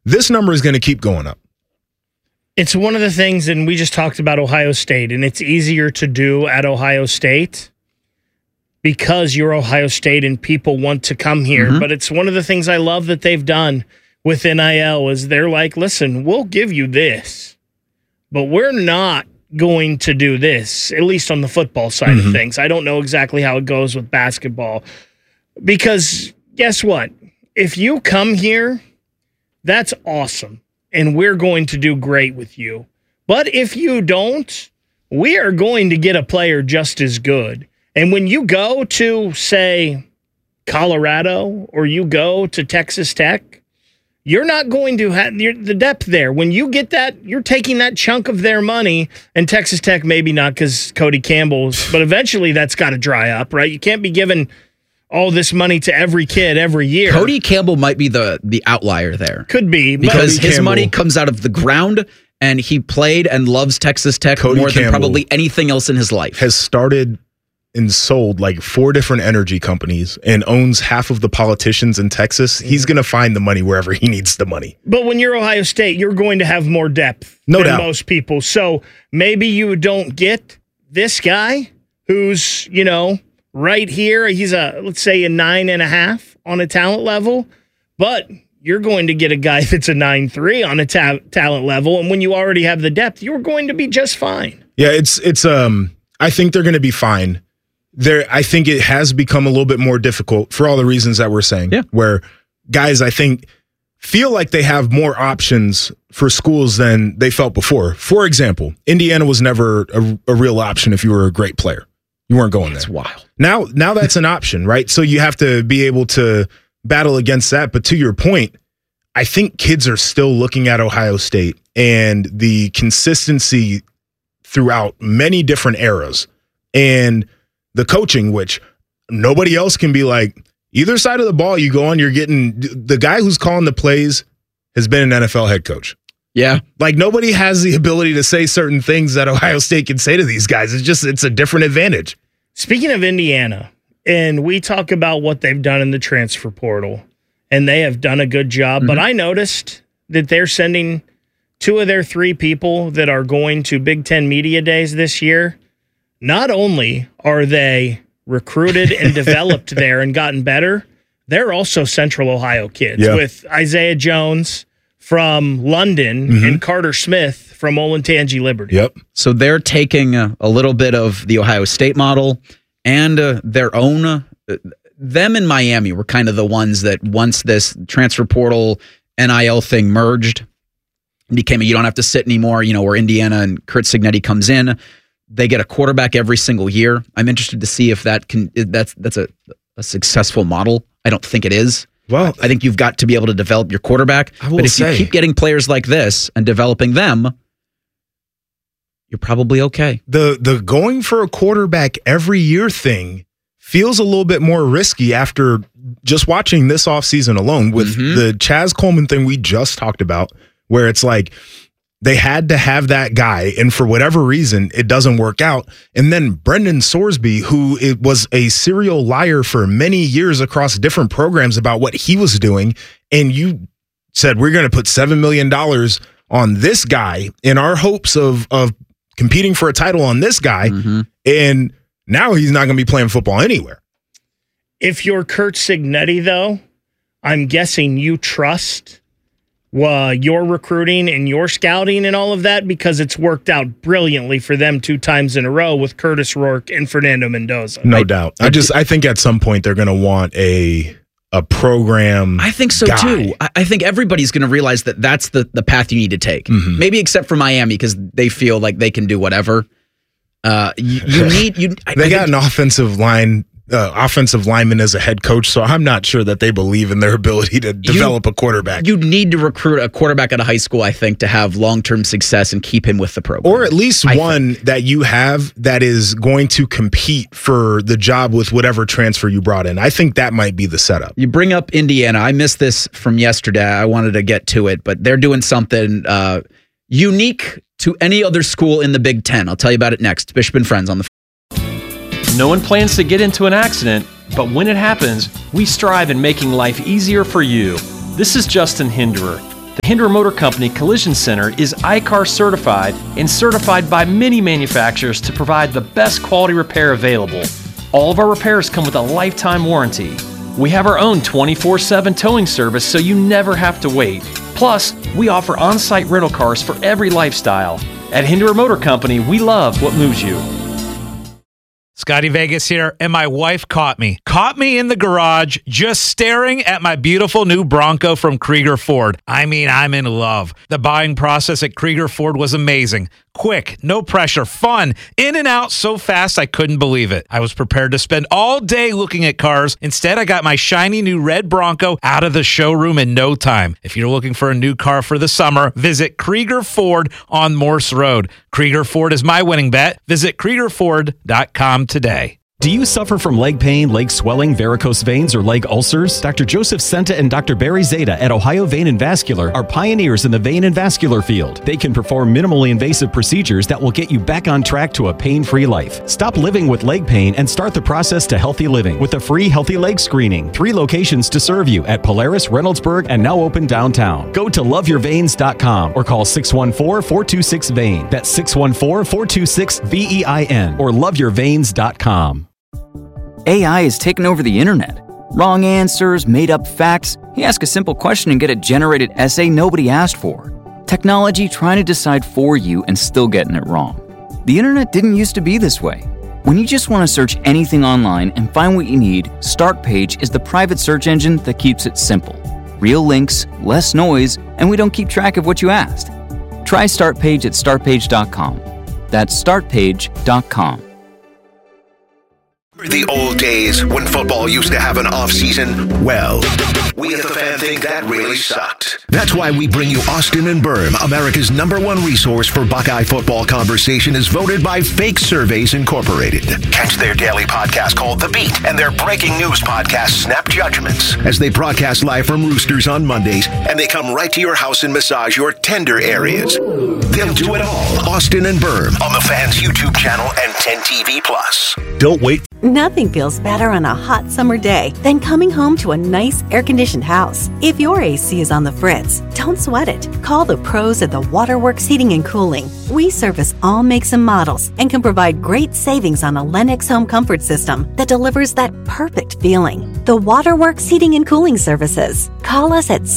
this number is going to keep going up. It's one of the things, and we just talked about Ohio State, and it's easier to do at Ohio State because you're Ohio State and people want to come here. But it's one of the things I love that they've done with NIL is they're like, listen, we'll give you this, but we're not going to do this, at least on the football side of things. I don't know exactly how it goes with basketball because guess what? If you come here, that's awesome, and we're going to do great with you. But if you don't, we are going to get a player just as good. And when you go to, say, Colorado or you go to Texas Tech, you're not going to have the depth there. When you get that, you're taking that chunk of their money, and Texas Tech maybe not because Cody Campbell's, but eventually that's got to dry up, right? You can't be giving all this money to every kid every year. Cody Campbell might be the outlier there. Could be. Because his money comes out of the ground, and he played and loves Texas Tech more than probably anything else in his life. Has started and sold like 4 different energy companies and owns half of the politicians in Texas. He's going to find the money wherever he needs the money. But when you're Ohio State, you're going to have more depth than most people. So maybe you don't get this guy who's, right here. He's let's say a 9.5 on a talent level, but you're going to get a guy that's a 9.3 on a talent level. And when you already have the depth, you're going to be just fine. Yeah, I think they're going to be fine. I think it has become a little bit more difficult for all the reasons that we're saying, where guys, I think, feel like they have more options for schools than they felt before. For example, Indiana was never a real option if you were a great player. You weren't going there. That's wild. Now that's an option, right? So you have to be able to battle against that. But to your point, I think kids are still looking at Ohio State and the consistency throughout many different eras and the coaching, which nobody else can be like, either side of the ball you go on, you're getting the guy who's calling the plays has been an NFL head coach. Yeah. Like nobody has the ability to say certain things that Ohio State can say to these guys. It's a different advantage. Speaking of Indiana, and we talk about what they've done in the transfer portal, and they have done a good job, but I noticed that they're sending 2 of their 3 people that are going to Big Ten Media Days this year. Not only are they recruited and developed there and gotten better, they're also Central Ohio kids with Isaiah Jones from London and Carter Smith from Olentangy Liberty. Yep. So they're taking a little bit of the Ohio State model and their own. Them and Miami were kind of the ones that once this transfer portal NIL thing merged, became you don't have to sit anymore, where Indiana and Curt Cignetti comes in. They get a quarterback every single year. I'm interested to see if that's a successful model. I don't think it is. Well, I think you've got to be able to develop your quarterback. But if you keep getting players like this and developing them, you're probably okay. The going for a quarterback every year thing feels a little bit more risky after just watching this offseason alone with the Chaz Coleman thing we just talked about, where it's like, they had to have that guy, and for whatever reason, it doesn't work out. And then Brendan Sorsby, who was a serial liar for many years across different programs about what he was doing, and you said, we're going to put $7 million on this guy in our hopes of competing for a title on this guy, and now he's not going to be playing football anywhere. If you're Curt Cignetti, though, I'm guessing you trust your recruiting and your scouting and all of that because it's worked out brilliantly for them 2 times in a row with Curtis Rourke and Fernando Mendoza. No doubt. I think at some point they're going to want a program. I think so too. I think everybody's going to realize that that's the path you need to take. Maybe except for Miami because they feel like they can do whatever. They got an offensive lineman as a head coach, so I'm not sure that they believe in their ability to develop a quarterback. You need to recruit a quarterback out of high school, I think, to have long-term success and keep him with the program. Or at least one that you have that is going to compete for the job with whatever transfer you brought in. I think that might be the setup. You bring up Indiana. I missed this from yesterday. I wanted to get to it, but they're doing something unique to any other school in the Big Ten. I'll tell you about it next. Bishop and Friends on the No one plans to get into an accident, but when it happens, we strive in making life easier for you. This is Justin Hinderer. The Hinderer Motor Company Collision Center is I-CAR certified and certified by many manufacturers to provide the best quality repair available. All of our repairs come with a lifetime warranty. We have our own 24/7 towing service so you never have to wait. Plus, we offer on-site rental cars for every lifestyle. At Hinderer Motor Company, we love what moves you. Scotty Vegas here, and my wife caught me in the garage just staring at my beautiful new Bronco from Krieger Ford. I mean, I'm in love. The buying process at Krieger Ford was amazing. Quick, no pressure, fun, in and out so fast I couldn't believe it. I was prepared to spend all day looking at cars. Instead, I got my shiny new red Bronco out of the showroom in no time. If you're looking for a new car for the summer, visit Krieger Ford on Morse Road. Krieger Ford is my winning bet. Visit KriegerFord.com today. Do you suffer from leg pain, leg swelling, varicose veins, or leg ulcers? Dr. Joseph Senta and Dr. Barry Zeta at Ohio Vein and Vascular are pioneers in the vein and vascular field. They can perform minimally invasive procedures that will get you back on track to a pain-free life. Stop living with leg pain and start the process to healthy living with a free Healthy Leg Screening. 3 locations to serve you at Polaris, Reynoldsburg, and now open downtown. Go to loveyourveins.com or call 614-426-VEIN. That's 614-426-VEIN or loveyourveins.com. AI has taken over the internet. Wrong answers, made-up facts. You ask a simple question and get a generated essay nobody asked for. Technology trying to decide for you and still getting it wrong. The internet didn't used to be this way. When you just want to search anything online and find what you need, StartPage is the private search engine that keeps it simple. Real links, less noise, and we don't keep track of what you asked. Try StartPage at startpage.com. That's startpage.com. The old days when football used to have an off-season? Well, we at The Fan think that really sucked. That's why we bring you Austin and Berm, America's #1 resource for Buckeye football conversation, is voted by Fake Surveys Incorporated. Catch their daily podcast called The Beat and their breaking news podcast, Snap Judgments, as they broadcast live from Roosters on Mondays, and they come right to your house and massage your tender areas. They'll do it all. Austin and Berm on The Fan's YouTube channel and 10TV+. Don't wait. Nothing feels better on a hot summer day than coming home to a nice air-conditioned house. If your AC is on the fritz, don't sweat it. Call the pros at the Waterworks Heating and Cooling. We service all makes and models and can provide great savings on a Lennox home comfort system that delivers that perfect feeling. The Waterworks Heating and Cooling Services. Call us at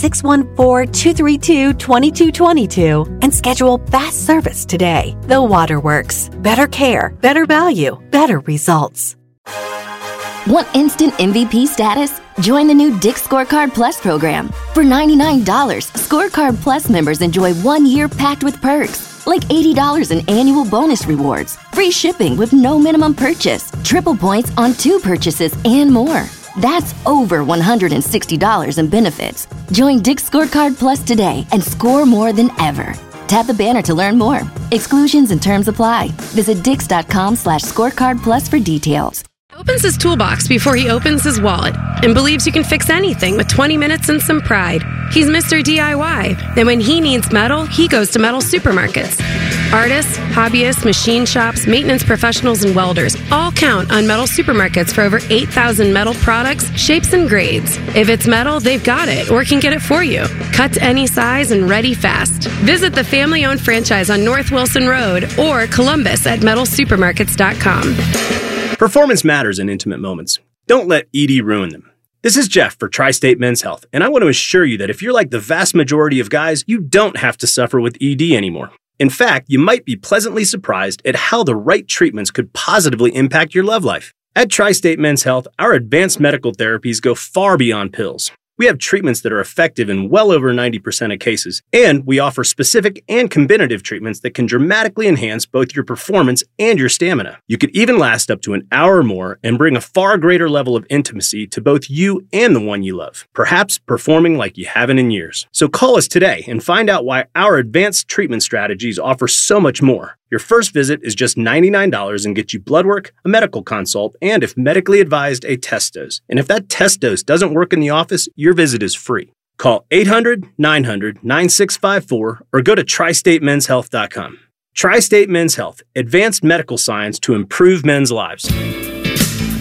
614-232-2222 and schedule fast service today. The Waterworks. Better care, better value, better results. Want instant MVP status? Join the new Dick's Scorecard Plus program. For $99, Scorecard Plus members enjoy 1 year packed with perks, like $80 in annual bonus rewards, free shipping with no minimum purchase, triple points on 2 purchases, and more. That's over $160 in benefits. Join Dick's Scorecard Plus today and score more than ever. Tap the banner to learn more. Exclusions and terms apply. Visit Dix.com/scorecard plus for details. Opens his toolbox before he opens his wallet and believes you can fix anything with 20 minutes and some pride. He's Mr. DIY. And when he needs metal, he goes to Metal Supermarkets. Artists, hobbyists, machine shops, maintenance professionals, and welders all count on Metal Supermarkets for over 8,000 metal products, shapes, and grades. If it's metal, they've got it or can get it for you. Cut to any size and ready fast. Visit the family-owned franchise on North Wilson Road or Columbus at metalsupermarkets.com. Performance matters in intimate moments. Don't let ED ruin them. This is Jeff for Tri-State Men's Health, and I want to assure you that if you're like the vast majority of guys, you don't have to suffer with ED anymore. In fact, you might be pleasantly surprised at how the right treatments could positively impact your love life. At Tri-State Men's Health, our advanced medical therapies go far beyond pills. We have treatments that are effective in well over 90% of cases, and we offer specific and combinative treatments that can dramatically enhance both your performance and your stamina. You could even last up to an hour or more and bring a far greater level of intimacy to both you and the one you love, perhaps performing like you haven't in years. So call us today and find out why our advanced treatment strategies offer so much more. Your first visit is just $99 and gets you blood work, a medical consult, and if medically advised, a test dose. And if that test dose doesn't work in the office, your visit is free. Call 800-900-9654 or go to tristatemenshealth.com. Tri-State Men's Health, advanced medical science to improve men's lives.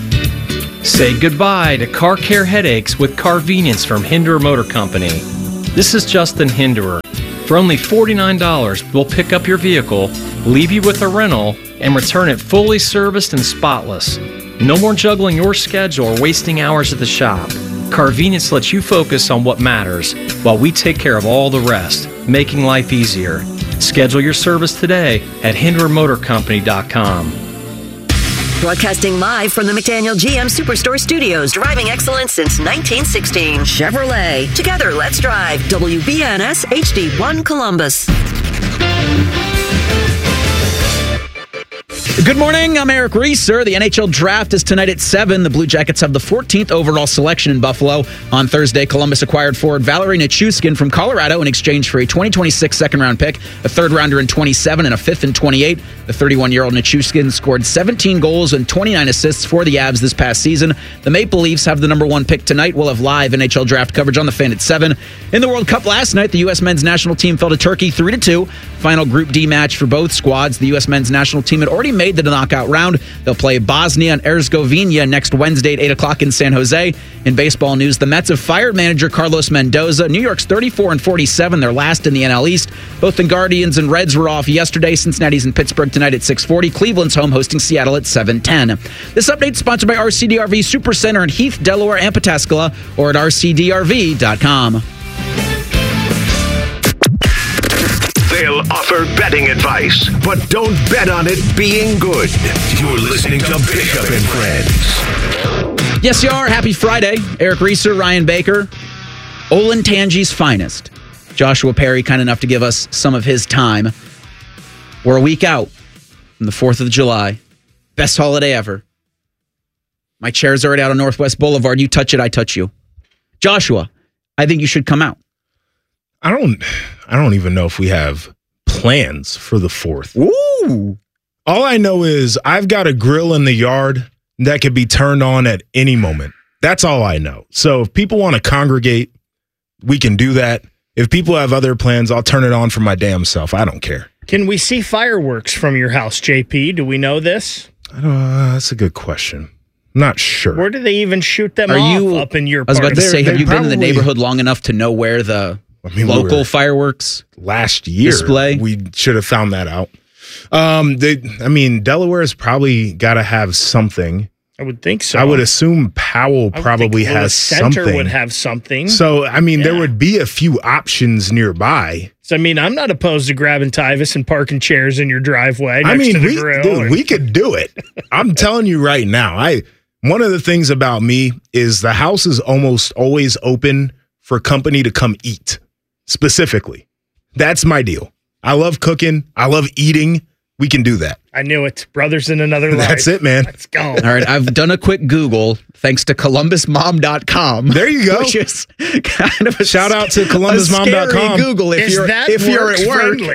Say goodbye to car care headaches with Carvenience from Hinderer Motor Company. This is Justin Hinderer. For only $49, we'll pick up your vehicle, leave you with a rental, and return it fully serviced and spotless. No more juggling your schedule or wasting hours at the shop. Carvenience lets you focus on what matters while we take care of all the rest, making life easier. Schedule your service today at HindererMotorCompany.com. Broadcasting live from the McDaniel GM Superstore Studios, driving excellence since 1916. Chevrolet. Together, let's drive. WBNS HD1 Columbus. Good morning, I'm Eric Reeser. The NHL Draft is tonight at 7. The Blue Jackets have the 14th overall selection in Buffalo. On Thursday, Columbus acquired forward Valeri Nichushkin from Colorado in exchange for a 2026 second-round pick, a third-rounder in 27, and a fifth in 28. The 31-year-old Nichushkin scored 17 goals and 29 assists for the Avs this past season. The Maple Leafs have the number 1 pick tonight. We'll have live NHL Draft coverage on The Fan at 7. In the World Cup last night, the U.S. men's national team fell to Turkey 3-2. Final Group D match for both squads. The U.S. men's national team had already made the knockout round. They'll play Bosnia and Herzegovina next Wednesday at 8 o'clock in San Jose. In baseball news, the Mets have fired manager Carlos Mendoza. New York's 34-47. They're last in the NL East. Both the Guardians and Reds were off yesterday. Cincinnati's in Pittsburgh tonight at 6:40. Cleveland's home hosting Seattle at 7:10. This update is sponsored by RCDRV Supercenter in Heath, Delaware, and Pataskala, or at rcdrv.com. They'll offer betting advice, but don't bet on it being good. You're listening to Bishop and Friends. Yes, you are. Happy Friday. Eric Reeser, Ryan Baker, Olentangy's finest. Joshua Perry, kind enough to give us some of his time. We're a week out from the 4th of July. Best holiday ever. My chair's already out on Northwest Boulevard. You touch it, I touch you. Joshua, I think you should come out. I don't even know if we have plans for the 4th. Ooh. All I know is I've got a grill in the yard that could be turned on at any moment. That's all I know. So if people want to congregate, we can do that. If people have other plans, I'll turn it on for my damn self. I don't care. Can we see fireworks from your house, JP? Do we know this? That's a good question. I'm not sure. Where do they even shoot them off up in your part? I was about to say, have you been in the neighborhood long enough to know where the local fireworks last year display? We should have found that out. Delaware's probably got to have something. I would think so. I would assume Powell probably has something. Center would have something. So, there would be a few options nearby. So, I'm not opposed to grabbing Tyvis and parking chairs in your driveway next to the grill. We could do it. I'm telling you right now. One of the things about me is the house is almost always open for company to come eat. Specifically. That's my deal. I love cooking. I love eating. We can do that. I knew it. Brothers in another life. That's it, man. Let's go. All right. I've done a quick Google thanks to ColumbusMom.com. There you go. Which is kind of a shout out to ColumbusMom.com. Google if you're at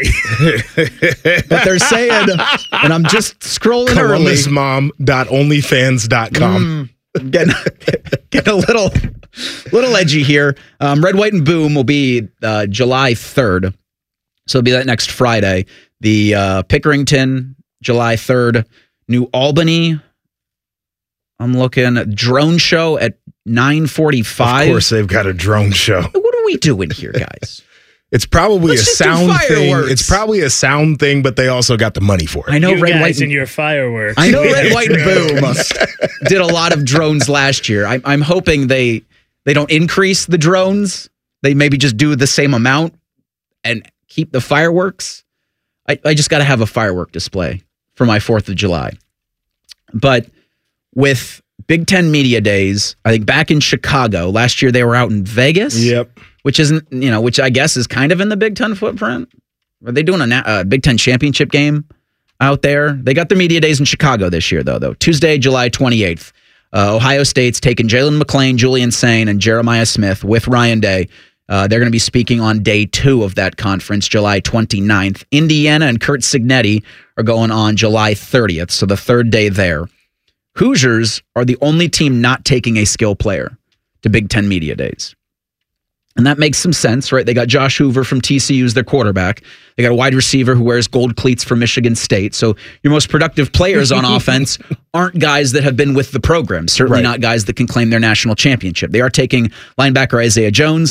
work. But they're saying, and I'm just scrolling early. ColumbusMom.onlyfans.com. Getting a little edgy here. Red, White, and Boom will be July 3rd. So it'll be that next Friday. The Pickerington, July 3rd. New Albany, I'm looking at drone show at 9:45. Of course they've got a drone show. What are we doing here, guys? It's probably a sound thing. It's probably a sound thing, but they also got the money for it. I know Red, White, and your fireworks. I know Red, White, and Boom did a lot of drones last year. I'm hoping they don't increase the drones. They maybe just do the same amount and keep the fireworks. I just got to have a firework display for my 4th of July. But with Big Ten Media Days, I think back in Chicago, last year they were out in Vegas. Yep. Which isn't, which I guess is kind of in the Big Ten footprint. Are they doing a Big Ten championship game out there? They got their Media Days in Chicago this year, though. Tuesday, July 28th. Ohio State's taking Jalen McClain, Julian Sain, and Jeremiah Smith with Ryan Day. They're going to be speaking on day 2 of that conference, July 29th. Indiana and Kurt Signetti are going on July 30th, so the 3rd day there. Hoosiers are the only team not taking a skill player to Big Ten Media Days. And that makes some sense, right? They got Josh Hoover from TCU as their quarterback. They got a wide receiver who wears gold cleats for Michigan State. So your most productive players on offense aren't guys that have been with the program. Certainly not guys that can claim their national championship. They are taking linebacker Isaiah Jones,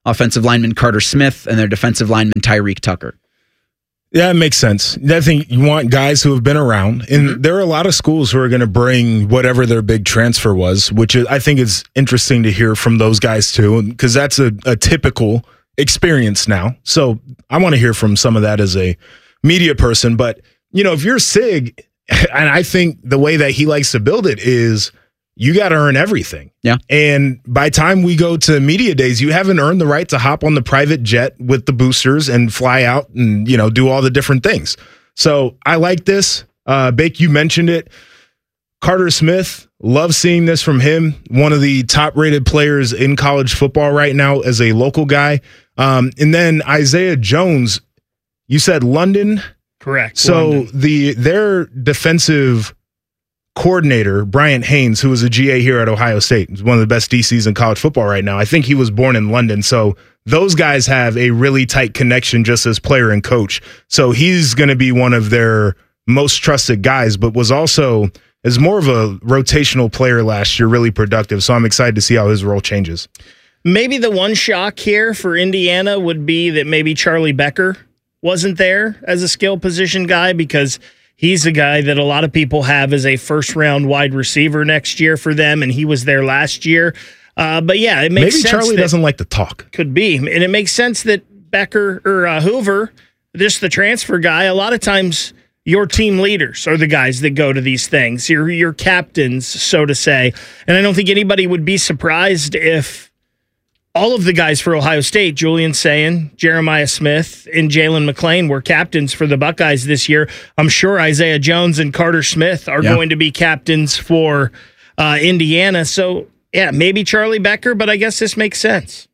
offensive lineman Carter Smith and their defensive lineman Tyreek Tucker. Yeah, it makes sense. I think you want guys who have been around, and there are a lot of schools who are going to bring whatever their big transfer was, which I think is interesting to hear from those guys too, because that's a typical experience now. So I want to hear from some of that as a media person. But, if you're Sig, and I think the way that he likes to build it is you got to earn everything. Yeah. And by time we go to media days, you haven't earned the right to hop on the private jet with the boosters and fly out and, do all the different things. So I like this. Bake, you mentioned it. Carter Smith, love seeing this from him. One of the top rated players in college football right now as a local guy. And then Isaiah Jones, you said London? Correct. So London. their defensive coordinator, Bryant Haynes, who was a GA here at Ohio State, is one of the best DCs in college football right now. I think he was born in London. So those guys have a really tight connection just as player and coach. So he's going to be one of their most trusted guys, but was also, as more of a rotational player last year, really productive. So I'm excited to see how his role changes. Maybe the one shock here for Indiana would be that maybe Charlie Becker wasn't there as a skill position guy, because he's a guy that a lot of people have as a first-round wide receiver next year for them, and he was there last year. But yeah, it makes sense. Maybe Charlie doesn't like to talk. Could be. And it makes sense that Becker or Hoover, just the transfer guy, a lot of times your team leaders are the guys that go to these things, your captains, so to say. And I don't think anybody would be surprised if all of the guys for Ohio State, Julian Sayin, Jeremiah Smith, and Jalen McClain were captains for the Buckeyes this year. I'm sure Isaiah Jones and Carter Smith are going to be captains for Indiana. So, yeah, maybe Charlie Becker, but I guess this makes sense.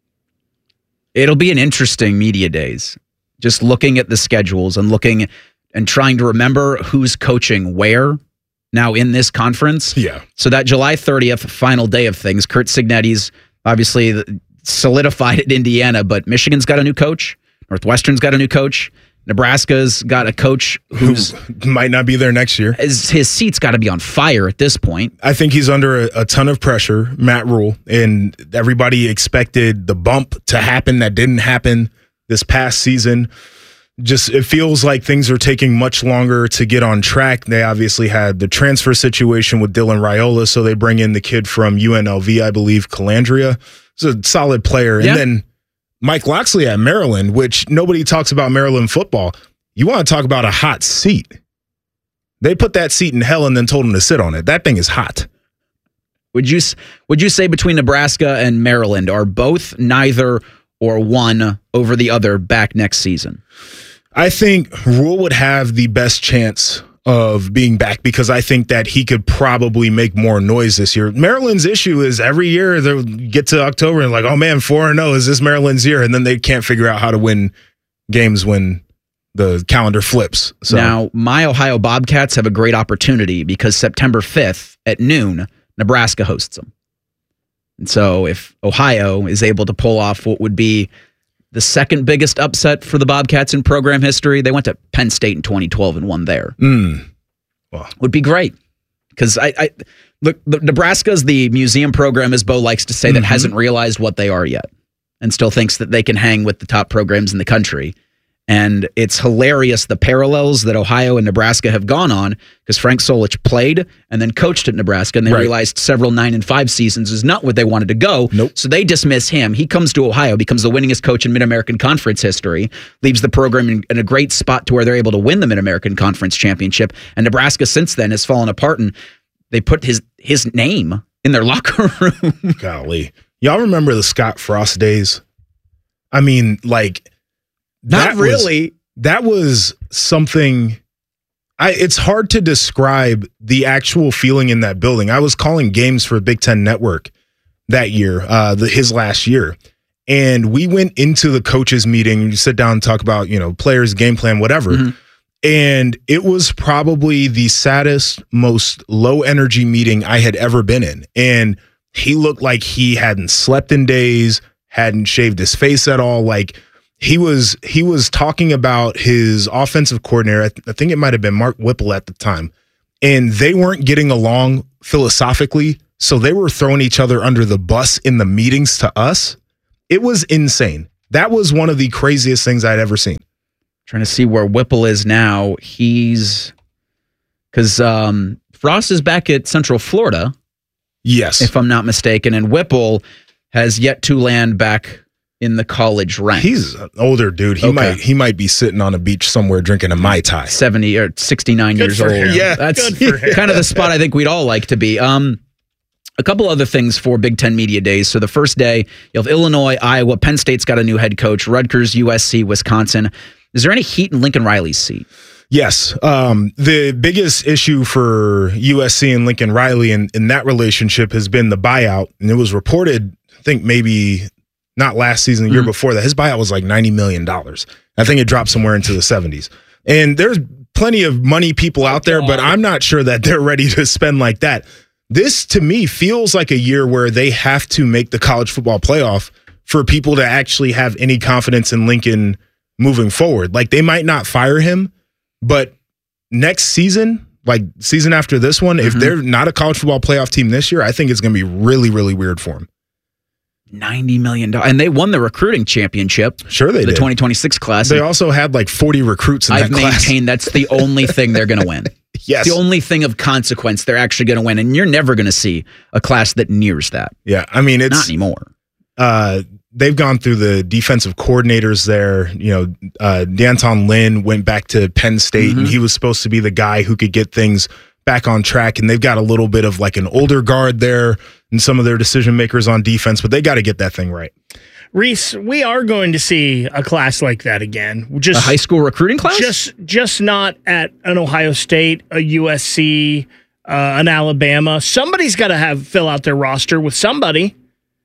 It'll be an interesting media days. Just looking at the schedules and looking and trying to remember who's coaching where now in this conference. Yeah. So that July 30th final day of things, Curt Cignetti's obviously solidified at Indiana, but Michigan's got a new coach. Northwestern's got a new coach. Nebraska's got a coach who might not be there next year. His seat's got to be on fire at this point. I think he's under a ton of pressure, Matt Rule, and everybody expected the bump to happen that didn't happen this past season. Just it feels like things are taking much longer to get on track. They obviously had the transfer situation with Dylan Raiola, so they bring in the kid from UNLV, I believe, Calandria. He's a solid player. Yeah. And then Mike Locksley at Maryland, which nobody talks about Maryland football. You want to talk about a hot seat. They put that seat in hell and then told him to sit on it. That thing is hot. Would you say between Nebraska and Maryland, are both neither or one over the other back next season? I think Rule would have the best chance of being back because I think that he could probably make more noise this year. Maryland's issue is every year they'll get to October and like, oh man, 4-0, is this Maryland's year? And then they can't figure out how to win games when the calendar flips. So now, my Ohio Bobcats have a great opportunity because September 5th at noon, Nebraska hosts them. And so if Ohio is able to pull off what would be the second biggest upset for the Bobcats in program history, they went to Penn State in 2012 and won there. Well, would be great. Because I look, Nebraska's the museum program, as Bo likes to say, that hasn't realized what they are yet and still thinks that they can hang with the top programs in the country. And it's hilarious the parallels that Ohio and Nebraska have gone on because Frank Solich played and then coached at Nebraska, and they realized several 9-5 seasons is not what they wanted to go. So they dismiss him. He comes to Ohio, becomes the winningest coach in Mid-American Conference history, leaves the program in a great spot to where they're able to win the Mid-American Conference championship. And Nebraska since then has fallen apart, and they put his name in their locker room. Golly. Y'all remember the Scott Frost days? I mean, like... Not really. That was something. It's hard to describe the actual feeling in that building. I was calling games for Big Ten Network that year, his last year, and we went into the coaches' meeting. You sit down and talk about players, game plan, whatever. And it was probably the saddest, most low energy meeting I had ever been in. And he looked like he hadn't slept in days, hadn't shaved his face at all, like. He was talking about his offensive coordinator. I think it might have been Mark Whipple at the time, and they weren't getting along philosophically, so they were throwing each other under the bus in the meetings to us. It was insane. That was one of the craziest things I'd ever seen. Trying to see where Whipple is now. Because Frost is back at Central Florida. Yes. If I'm not mistaken. And Whipple has yet to land back in the college ranks. He's an older dude. He might be sitting on a beach somewhere drinking a Mai Tai. 70 or 69 years old. Yeah. That's kind of the spot I think we'd all like to be. A couple other things for Big Ten Media Days. So the first day, you have Illinois, Iowa, Penn State's got a new head coach, Rutgers, USC, Wisconsin. Is there any heat in Lincoln Riley's seat? Yes. The biggest issue for USC and Lincoln Riley in that relationship has been the buyout. And it was reported, I think maybe not last season, the year before that, his buyout was like $90 million. I think it dropped somewhere into the 70s. And there's plenty of money people out there, but I'm not sure that they're ready to spend like that. This, to me, feels like a year where they have to make the college football playoff for people to actually have any confidence in Lincoln moving forward. Like, they might not fire him, but next season, like season after this one, if they're not a college football playoff team this year, I think it's going to be really, really weird for them. $90 million. And they won the recruiting championship. Sure they did. The 2026 class. They also had like 40 recruits in that class. I've maintained that's the only thing they're going to win. Yes. The only thing of consequence they're actually going to win. And you're never going to see a class that nears that. Yeah. I mean, it's not anymore. They've gone through the defensive coordinators there. D'Anton Lynn went back to Penn State, and he was supposed to be the guy who could get things back on track. And they've got a little bit of like an older guard there and some of their decision makers on defense, but they got to get that thing right. Reese, we are going to see a class like that again. A high school recruiting class? Just not at an Ohio State, a USC, an Alabama. Somebody's got to fill out their roster with somebody.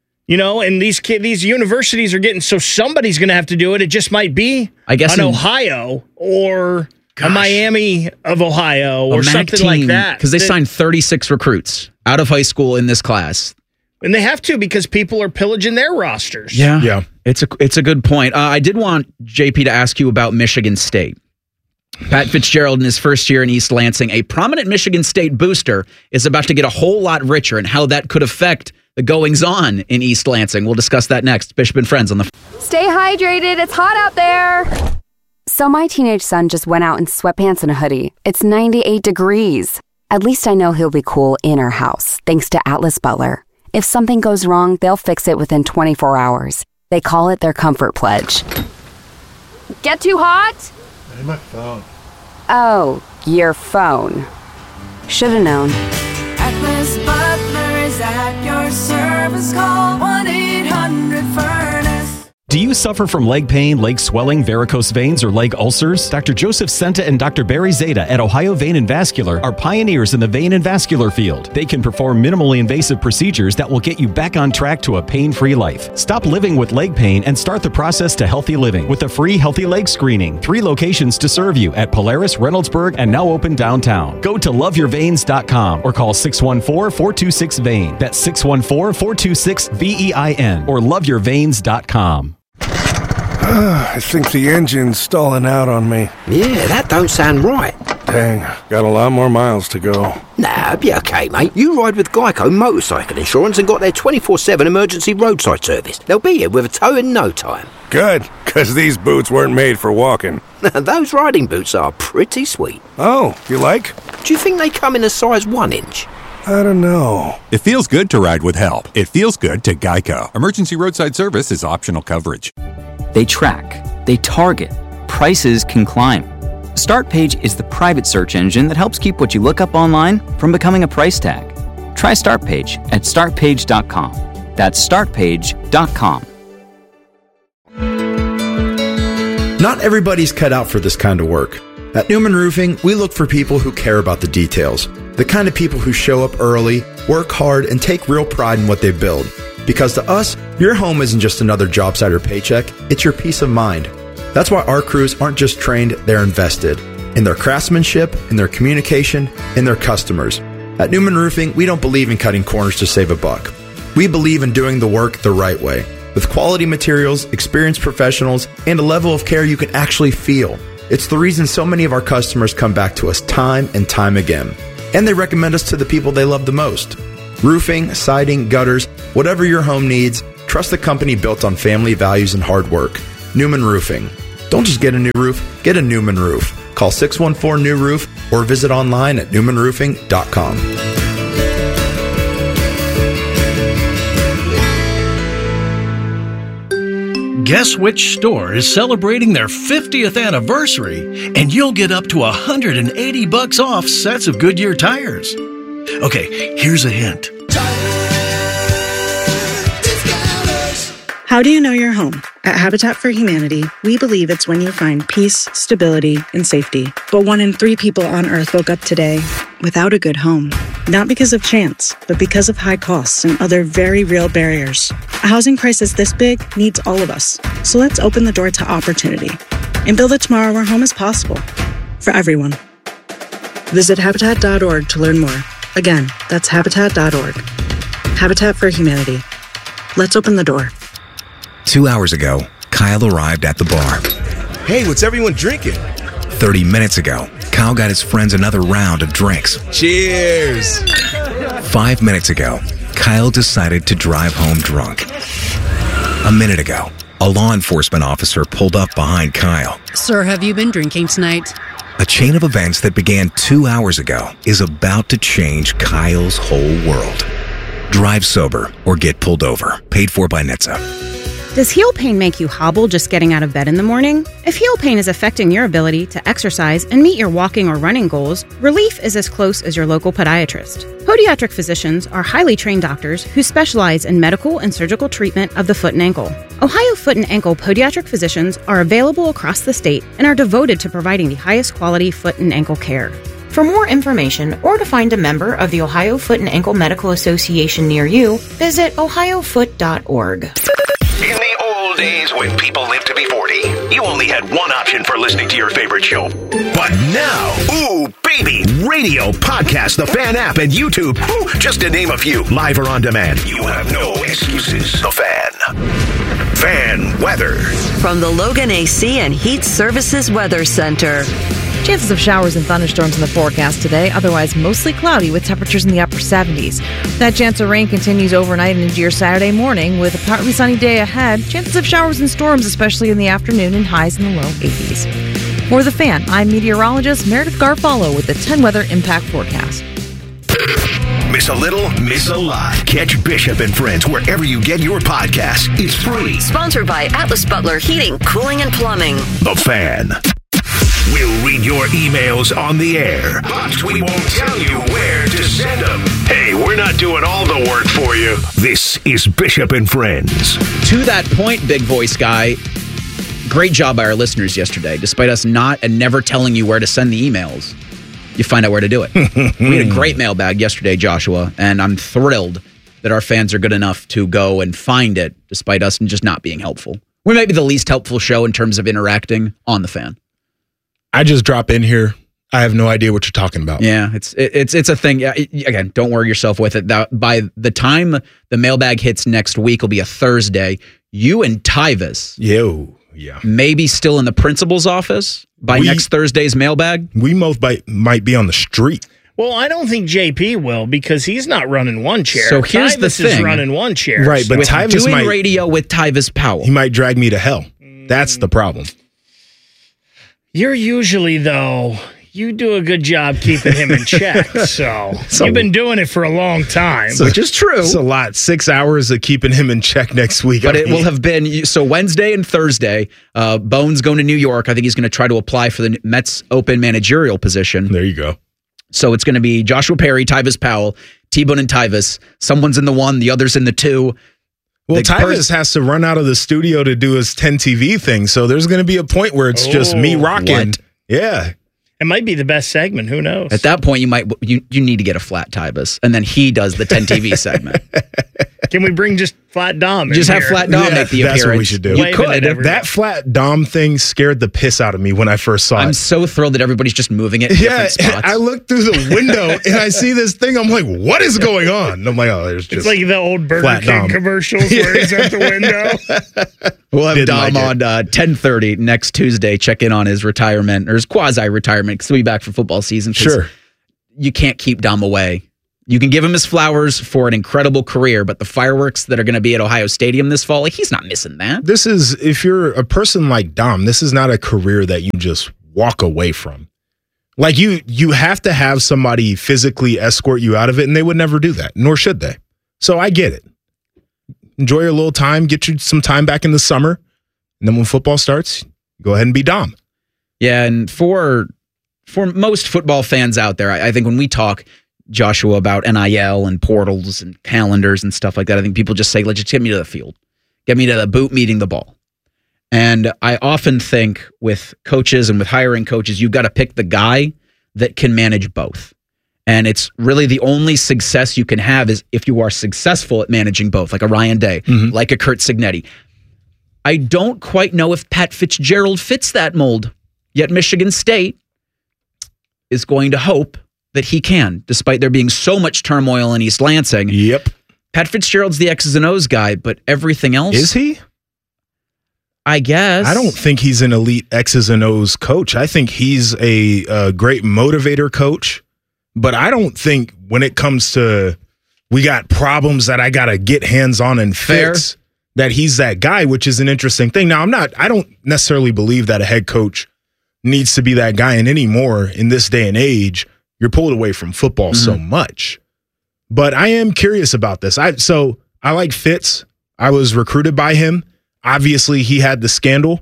And these universities are getting, so somebody's going to have to do it. It just might be an Ohio or a Miami of Ohio or something like that. Because they signed 36 recruits out of high school in this class. And they have to because people are pillaging their rosters. Yeah. It's a good point. I did want JP to ask you about Michigan State. Pat Fitzgerald in his first year in East Lansing, a prominent Michigan State booster, is about to get a whole lot richer, and how that could affect the goings-on in East Lansing. We'll discuss that next. Bishop and Friends on the... Stay hydrated. It's hot out there. So my teenage son just went out in sweatpants and a hoodie. It's 98 degrees. At least I know he'll be cool in our house, thanks to Atlas Butler. If something goes wrong, they'll fix it within 24 hours. They call it their Comfort Pledge. Get too hot? Hey, my phone. Oh, your phone. Should've known. Atlas Butler is at your service. Call 1-800-FURNACE. Do you suffer from leg pain, leg swelling, varicose veins, or leg ulcers? Dr. Joseph Senta and Dr. Barry Zeta at Ohio Vein and Vascular are pioneers in the vein and vascular field. They can perform minimally invasive procedures that will get you back on track to a pain-free life. Stop living with leg pain and start the process to healthy living with a free healthy leg screening. 3 locations to serve you at Polaris, Reynoldsburg, and now open downtown. Go to loveyourveins.com or call 614-426-VEIN. That's 614-426-VEIN or loveyourveins.com. I think the engine's stalling out on me. Yeah, that don't sound right. Dang, got a lot more miles to go. Nah, be okay, mate. You ride with Geico Motorcycle Insurance and got their 24/7 emergency roadside service. They'll be here with a tow in no time. Good, because these boots weren't made for walking. Those riding boots are pretty sweet. Oh, you like? Do you think they come in a size 1 inch? I don't know. It feels good to ride with help. It feels good to Geico. Emergency roadside service is optional coverage. They track, they target, prices can climb. StartPage is the private search engine that helps keep what you look up online from becoming a price tag. Try StartPage at startpage.com. That's startpage.com. Not everybody's cut out for this kind of work. At Newman Roofing, we look for people who care about the details. The kind of people who show up early, work hard, and take real pride in what they build. Because to us, your home isn't just another job site or paycheck, it's your peace of mind. That's why our crews aren't just trained, they're invested. In their craftsmanship, in their communication, in their customers. At Newman Roofing, we don't believe in cutting corners to save a buck. We believe in doing the work the right way. With quality materials, experienced professionals, and a level of care you can actually feel. It's the reason so many of our customers come back to us time and time again. And they recommend us to the people they love the most. Roofing, siding, gutters, whatever your home needs, Trust the company built on family values and hard work. Newman Roofing. Don't just get a new roof, get a Newman roof. Call 614-NEW-ROOF or visit online at newmanroofing.com. Guess which store is celebrating their 50th anniversary, and you'll get up to $180 off sets of Goodyear tires. Okay, here's a hint. How do you know you're home? At Habitat for Humanity, we believe it's when you find peace, stability, and safety. But 1 in 3 people on Earth woke up today without a good home. Not because of chance, but because of high costs and other very real barriers. A housing crisis this big needs all of us. So let's open the door to opportunity and build a tomorrow where home is possible for everyone. Visit Habitat.org to learn more. Again, that's Habitat.org. Habitat for Humanity. Let's open the door. 2 hours ago, Kyle arrived at the bar. Hey, what's everyone drinking? 30 minutes ago, Kyle got his friends another round of drinks. Cheers! 5 minutes ago, Kyle decided to drive home drunk. A minute ago, a law enforcement officer pulled up behind Kyle. Sir, have you been drinking tonight? A chain of events that began 2 hours ago is about to change Kyle's whole world. Drive sober or get pulled over. Paid for by NHTSA. Does heel pain make you hobble just getting out of bed in the morning? If heel pain is affecting your ability to exercise and meet your walking or running goals, relief is as close as your local podiatrist. Podiatric physicians are highly trained doctors who specialize in medical and surgical treatment of the foot and ankle. Ohio Foot and Ankle Podiatric physicians are available across the state and are devoted to providing the highest quality foot and ankle care. For more information or to find a member of the Ohio Foot and Ankle Medical Association near you, visit ohiofoot.org. In the old days when people lived to be 40, you only had one option for listening to your favorite show. But now, ooh, baby, radio, podcast, the Fan app, and YouTube, ooh, just to name a few, live or on demand. You have no excuses. The Fan. Fan weather. From the Logan AC and Heat Services Weather Center. Chances of showers and thunderstorms in the forecast today, otherwise mostly cloudy with temperatures in the upper 70s. That chance of rain continues overnight and into your Saturday morning with a partly sunny day ahead. Chances of showers and storms, especially in the afternoon, and highs in the low 80s. For The Fan, I'm meteorologist Meredith Garfalo with the 10 Weather Impact Forecast. Miss a little, miss a lot. Catch Bishop and Friends wherever you get your podcasts. It's free. Sponsored by Atlas Butler Heating, Cooling, and Plumbing. The Fan. We'll read your emails on the air, but we won't tell you where to send them. Hey, we're not doing all the work for you. This is Bishop and Friends. To that point, big voice guy, great job by our listeners yesterday. Despite us not and never telling you where to send the emails, you find out where to do it. We had a great mailbag yesterday, Joshua, and I'm thrilled that our fans are good enough to go and find it, despite us just not being helpful. We might be the least helpful show in terms of interacting on The Fan. I just drop in here. I have no idea what you're talking about. Yeah, it's a thing. Again, don't worry yourself with it. By the time the mailbag hits next week, will be a Thursday. You and Tyvis, yeah, maybe still in the principal's office by next Thursday's mailbag. We both might be on the street. Well, I don't think JP will because he's not running one chair. So here's the thing: is running one chair, right? But Tyvis doing radio with Tyvis Powell, he might drag me to hell. That's the problem. You're usually, though, you do a good job keeping him in check. So you've been doing it for a long time. Which is true. It's a lot. 6 hours of keeping him in check next week. But it will have been, so Wednesday and Thursday, Bones going to New York. I think he's going to try to apply for the Mets open managerial position. There you go. So it's going to be Joshua Perry, Tyvis Powell, T-Bone and Tyvis. Someone's in the 1, the other's in the 2. Well, Tyvis has to run out of the studio to do his 10 TV thing, so there's going to be a point where it's just me rocking. What? Yeah. It might be the best segment. Who knows? At that point, you need to get a flat Tyvis, and then he does the 10 TV segment. Can we bring just Flat Dom in Just have here? Flat Dom make the appearance. That's what we should do. You could. That Flat Dom thing scared the piss out of me when I first saw it. I'm so thrilled that everybody's just moving it to different spots. I looked through the window and I see this thing. I'm like, what is going on? And I'm like, oh, there's just It's like the old Burger King commercials where he's at the window. We'll have Dom on 10:30 next Tuesday. Check in on his retirement or his quasi-retirement because he'll be back for football season. Sure. You can't keep Dom away You can give him his flowers for an incredible career, but the fireworks that are going to be at Ohio Stadium this fall, like, he's not missing that. This is, if you're a person like Dom, this is not a career that you just walk away from. Like, you have to have somebody physically escort you out of it, and they would never do that, nor should they. So I get it. Enjoy your little time, get you some time back in the summer, and then when football starts, go ahead and be Dom. Yeah, and for most football fans out there, I think when we talk, Joshua, about NIL and portals and calendars and stuff like that, I think people just say, let's just get me to the field. Get me to the boot meeting the ball. And I often think with coaches and with hiring coaches, you've got to pick the guy that can manage both. And it's really the only success you can have is if you are successful at managing both, like a Ryan Day, like a Curt Cignetti. I don't quite know if Pat Fitzgerald fits that mold, yet Michigan State is going to hope that he can, despite there being so much turmoil in East Lansing. Yep. Pat Fitzgerald's the X's and O's guy, but everything else... Is he? I guess. I don't think he's an elite X's and O's coach. I think he's a great motivator coach, but I don't think when it comes to we got problems that I got to get hands on and fix, that he's that guy, which is an interesting thing. Now, I don't necessarily believe that a head coach needs to be that guy, and anymore in this day and age, you're pulled away from football so much. But I am curious about this. I like Fitz. I was recruited by him. Obviously, he had the scandal.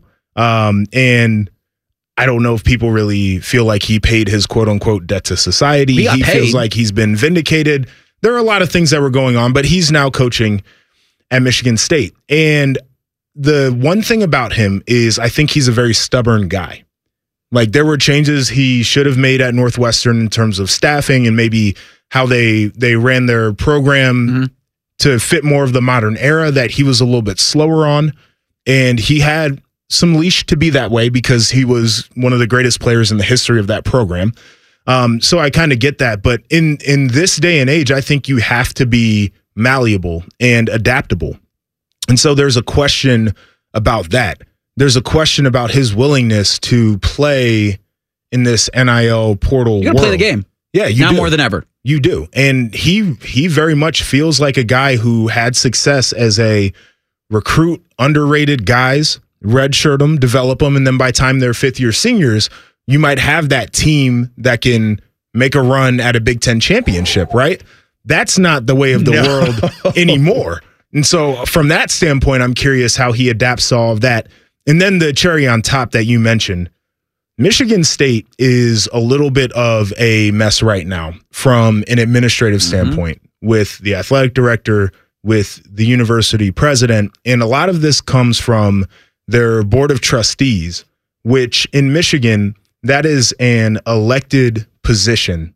And I don't know if people really feel like he paid his quote-unquote debt to society. He feels like he's been vindicated. There are a lot of things that were going on, but he's now coaching at Michigan State. And the one thing about him is I think he's a very stubborn guy. Like, there were changes he should have made at Northwestern in terms of staffing and maybe how they ran their program to fit more of the modern era that he was a little bit slower on. And he had some leash to be that way because he was one of the greatest players in the history of that program. So I kind of get that. But in this day and age, I think you have to be malleable and adaptable. And so there's a question about that. There's a question about his willingness to play in this NIL portal world. You got to play the game. Yeah, you now do. More than ever. You do. And he very much feels like a guy who had success as a recruit underrated guys, redshirt them, develop them, and then by the time they're fifth-year seniors, you might have that team that can make a run at a Big Ten championship, right? That's not the way of the world anymore. And so from that standpoint, I'm curious how he adapts to all of that. And then the cherry on top that you mentioned, Michigan State is a little bit of a mess right now from an administrative standpoint with the athletic director, with the university president. And a lot of this comes from their board of trustees, which in Michigan, that is an elected position.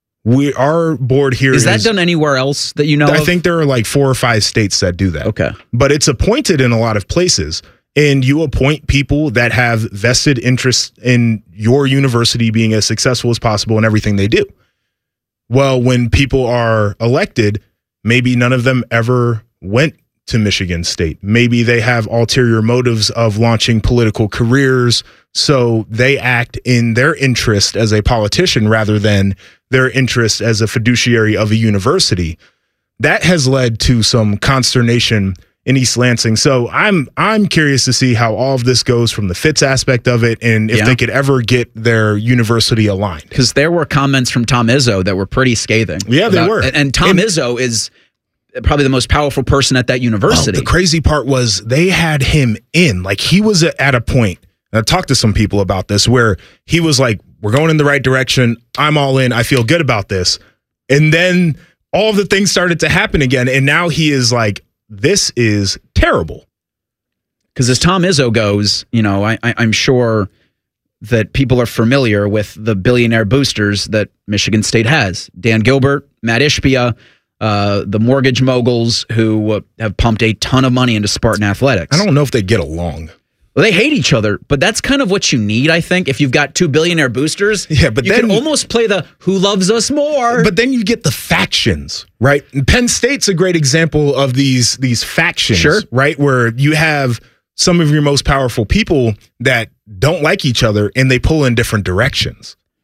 Our board here is that done anywhere else that you know? I think there are like 4 or 5 states that do that. Okay. But it's appointed in a lot of places. And you appoint people that have vested interest in your university being as successful as possible in everything they do. Well, when people are elected, maybe none of them ever went to Michigan State. Maybe they have ulterior motives of launching political careers, so they act in their interest as a politician rather than their interest as a fiduciary of a university. That has led to some consternation in East Lansing. So I'm curious to see how all of this goes from the Fitz aspect of it and if they could ever get their university aligned. Because there were comments from Tom Izzo that were pretty scathing. Yeah, they were. And Tom Izzo is probably the most powerful person at that university. The crazy part was they had him in. Like, he was at a point, and I talked to some people about this, where he was like, we're going in the right direction. I'm all in. I feel good about this. And then all of the things started to happen again. And now he is like, this is terrible. Because as Tom Izzo goes, you know, I'm sure that people are familiar with the billionaire boosters that Michigan State has. Dan Gilbert, Matt Ishbia, the mortgage moguls who have pumped a ton of money into Spartan Athletics. I don't know if they get along. Well, they hate each other, but that's kind of what you need, I think. If you've got 2 billionaire boosters, but you can almost play the who loves us more. But then you get the factions, right? And Penn State's a great example of these factions, right? Where you have some of your most powerful people that don't like each other and they pull in different directions.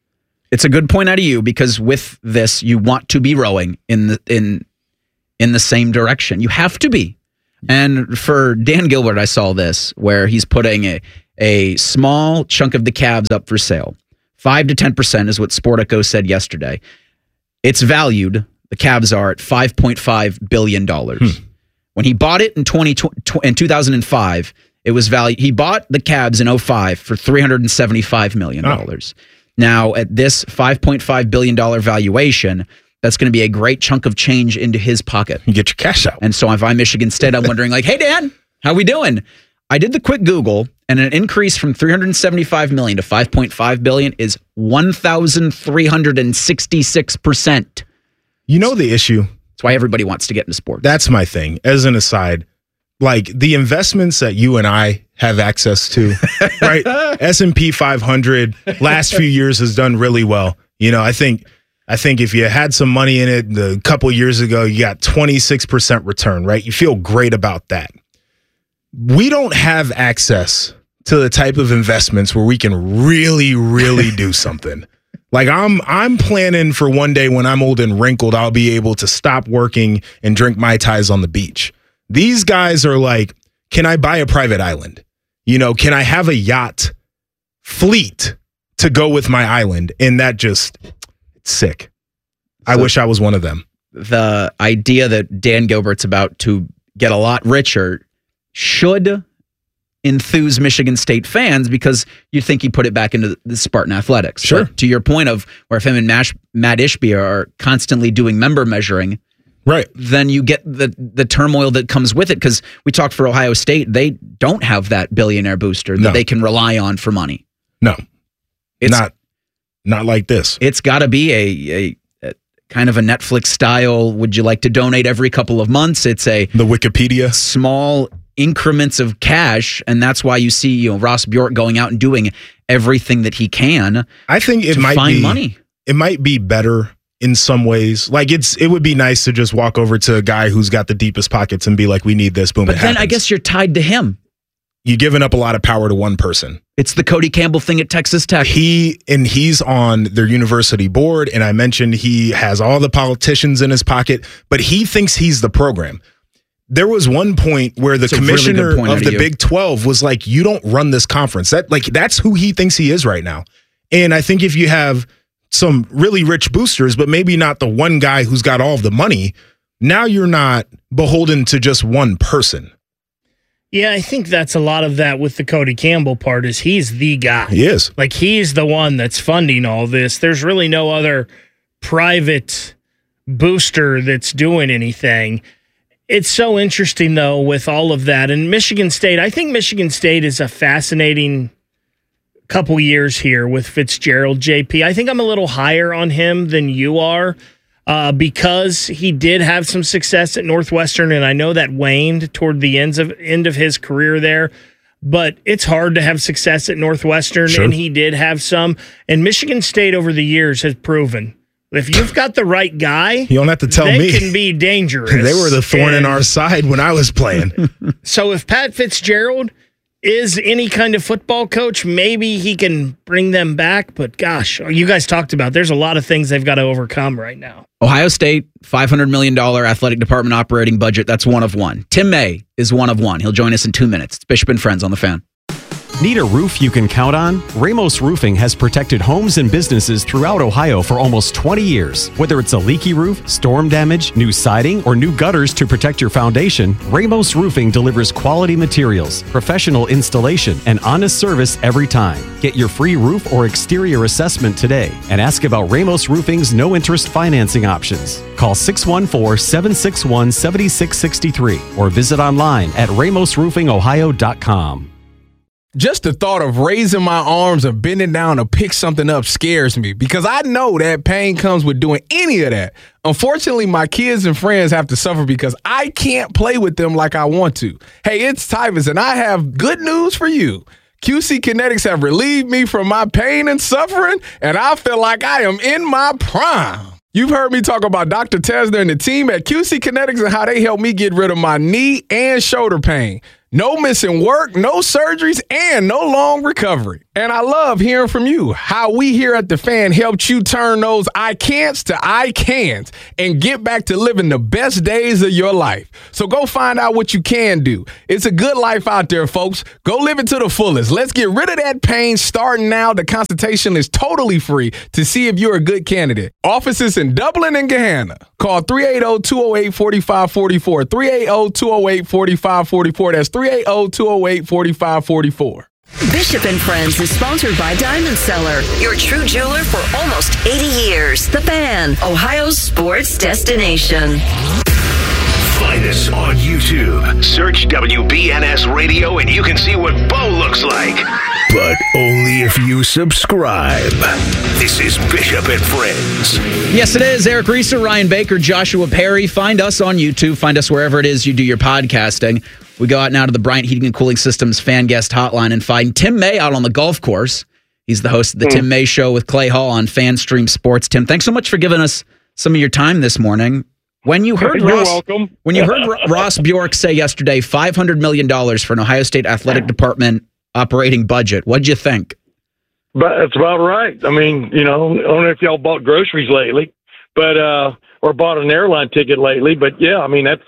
It's a good point out of you, because with this, you want to be rowing in the same direction. You have to be. And for Dan Gilbert, I saw this where he's putting a small chunk of the Cavs up for sale. 5 to 10% is what Sportico said yesterday. It's valued, the Cavs are, at $5.5 billion. When he bought it in 2005, it was valued. He bought the Cavs in 2005 for $375 million. Now, at this $5.5 billion valuation, that's going to be a great chunk of change into his pocket. You get your cash out. And so if I'm Michigan State, I'm wondering like, hey, Dan, how we doing? I did the quick Google, and an increase from $375 million to $5.5 billion is 1,366%. You know the issue? That's why everybody wants to get into sports. That's my thing. As an aside, like the investments that you and I have access to, right? S&P 500 last few years has done really well. You know, I think if you had some money in it a couple years ago, you got 26% return, right? You feel great about that. We don't have access to the type of investments where we can really, really do something. Like I'm planning for one day when I'm old and wrinkled, I'll be able to stop working and drink Mai Tais on the beach. These guys are like, can I buy a private island? You know, can I have a yacht fleet to go with my island? And that just, it's sick. I wish I was one of them. The idea that Dan Gilbert's about to get a lot richer should enthuse Michigan State fans, because you'd think he put it back into the Spartan Athletics. Sure. But to your point of where if him and Matt Ishbia are constantly doing member measuring, right, then you get the turmoil that comes with it, because we talked for Ohio State, they don't have that billionaire booster that they can rely on for money. No, it's not like this. It's got to be a kind of a Netflix style. Would you like to donate every couple of months? It's the Wikipedia, small increments of cash, and that's why you see Ross Bjork going out and doing everything that he can. I think it might find be money. It might be better in some ways. Like it would be nice to just walk over to a guy who's got the deepest pockets and be like, we need this, boom. But then I guess you're tied to him. You're giving up a lot of power to one person. It's the Cody Campbell thing at Texas Tech. He's on their university board, and I mentioned he has all the politicians in his pocket, but he thinks he's the program. There was one point where the commissioner of the Big 12 was like, you don't run this conference. That's who he thinks he is right now. And I think if you have some really rich boosters, but maybe not the one guy who's got all of the money, now you're not beholden to just one person. Yeah, I think that's a lot of that with the Cody Campbell part is he's the guy. He is. Like he's the one that's funding all this. There's really no other private booster that's doing anything. It's so interesting, though, with all of that. And Michigan State, I think Michigan State is a fascinating couple years here with Fitzgerald, JP. I think I'm a little higher on him than you are because he did have some success at Northwestern, and I know that waned toward the end of his career there. But it's hard to have success at Northwestern, and he did have some. And Michigan State over the years has proven if you've got the right guy, you don't have to tell me. They can be dangerous. They were the thorn in our side when I was playing. So if Pat Fitzgerald is any kind of football coach, maybe he can bring them back. But gosh, you guys talked about there's a lot of things they've got to overcome right now. Ohio State, $500 million athletic department operating budget. That's one of one. Tim May is one of one. He'll join us in 2 minutes. It's Bishop and Friends on the Fan. Need a roof you can count on? Ramos Roofing has protected homes and businesses throughout Ohio for almost 20 years. Whether it's a leaky roof, storm damage, new siding, or new gutters to protect your foundation, Ramos Roofing delivers quality materials, professional installation, and honest service every time. Get your free roof or exterior assessment today and ask about Ramos Roofing's no-interest financing options. Call 614-761-7663 or visit online at ramosroofingohio.com. Just the thought of raising my arms or bending down to pick something up scares me because I know that pain comes with doing any of that. Unfortunately, my kids and friends have to suffer because I can't play with them like I want to. Hey, it's Tyvus, and I have good news for you. QC Kinetics have relieved me from my pain and suffering, and I feel like I am in my prime. You've heard me talk about Dr. Tesner and the team at QC Kinetics and how they helped me get rid of my knee and shoulder pain. No missing work, no surgeries, and no long recovery. And I love hearing from you. How we here at The Fan helped you turn those I can'ts to I can'ts and get back to living the best days of your life. So go find out what you can do. It's a good life out there, folks. Go live it to the fullest. Let's get rid of that pain starting now. The consultation is totally free to see if you're a good candidate. Offices in Dublin and Gahanna. Call 380-208-4544. 380-208-4544. That's 380-208-4544. Bishop and Friends is sponsored by Diamond Seller, your true jeweler for almost 80 years. The Fan, Ohio's sports destination. Find us on YouTube. Search WBNS Radio and you can see what Bo looks like. But only if you subscribe. This is Bishop and Friends. Yes, it is. Eric Reeser, Ryan Baker, Joshua Perry. Find us on YouTube. Find us wherever it is you do your podcasting. We go out now to the Bryant Heating and Cooling Systems fan guest hotline and find Tim May out on the golf course. He's the host of the Tim May Show with Clay Hall on FanStream Sports. Tim, thanks so much for giving us some of your time this morning. When you heard Ross Bjork say yesterday $500 million for an Ohio State athletic department operating budget, what'd you think? But that's about right. I mean, I don't know if y'all bought groceries lately, but or bought an airline ticket lately, but yeah, I mean